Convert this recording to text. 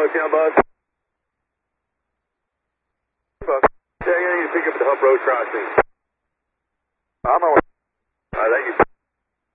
Hotel bus. Say, I need to pick up the Hump Road crossing. I'm on. Thank you.